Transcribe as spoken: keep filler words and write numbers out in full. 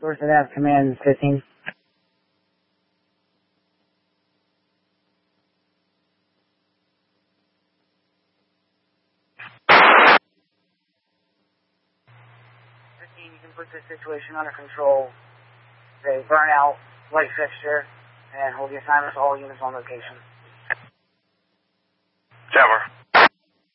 Source of that command fifteen. fifteen, you can put this situation under control. They burn out light fixture and hold the assignment to all units on location. Tower.